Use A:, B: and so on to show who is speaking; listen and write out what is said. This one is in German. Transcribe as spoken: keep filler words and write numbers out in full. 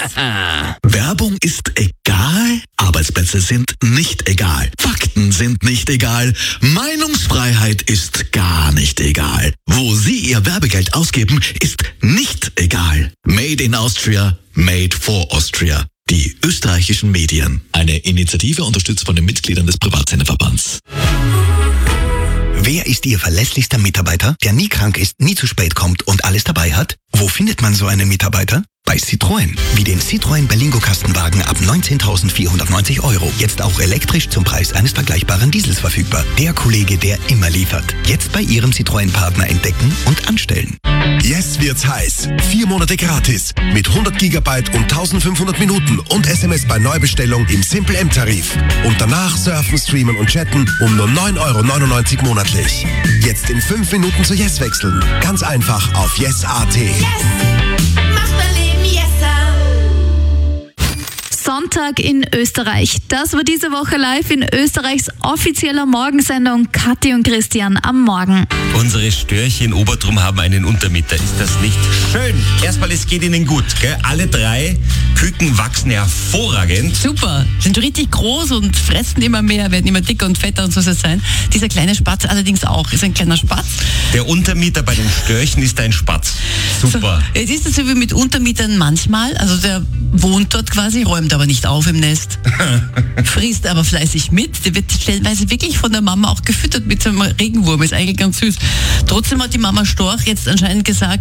A: Werbung ist egal, Arbeitsplätze sind nicht egal, Fakten sind nicht egal, Meinungsfreiheit ist gar nicht egal. Wo Sie Ihr Werbegeld ausgeben, ist nicht egal. Made in Austria, made for Austria. Die österreichischen Medien. Eine Initiative unterstützt von den Mitgliedern des Privatsenderverbands.
B: Wer ist Ihr verlässlichster Mitarbeiter, der nie krank ist, nie zu spät kommt und alles dabei hat? Wo findet man so einen Mitarbeiter? Bei Citroën. Wie den Citroën Berlingo Kastenwagen ab neunzehntausendvierhundertneunzig Euro. Jetzt auch elektrisch zum Preis eines vergleichbaren Diesels verfügbar. Der Kollege, der immer liefert. Jetzt bei Ihrem Citroën-Partner entdecken und anstellen.
C: Yes wird's heiß. Vier Monate gratis. Mit hundert Gigabyte und eintausendfünfhundert Minuten und S M S bei Neubestellung im Simple M-Tarif. Und danach surfen, streamen und chatten um nur neun Euro neunundneunzig monatlich. Jetzt in fünf Minuten zu Yes wechseln. Ganz einfach auf yes punkt a t.
D: Yes. Mach dein Leben yesser.
E: Sonntag in Österreich. Das war diese Woche live in Österreichs offizieller Morgensendung Kathi und Christian am Morgen.
F: Unsere Störche in Obertrum haben einen Untermieter. Ist das nicht schön? Erstmal, es geht ihnen gut. Gell? Alle drei Küken wachsen hervorragend.
G: Super, sind richtig groß und fressen immer mehr, werden immer dicker und fetter und so soll es sein. Dieser kleine Spatz allerdings auch, ist ein kleiner Spatz.
F: Der Untermieter bei den Störchen ist ein Spatz. Super.
G: So, jetzt ist es so wie mit Untermietern manchmal, also der wohnt dort quasi, räumt aber nicht auf im Nest, frisst aber fleißig mit, der wird stellenweise wirklich von der Mama auch gefüttert mit so einem Regenwurm, ist eigentlich ganz süß. Trotzdem hat die Mama Storch jetzt anscheinend gesagt,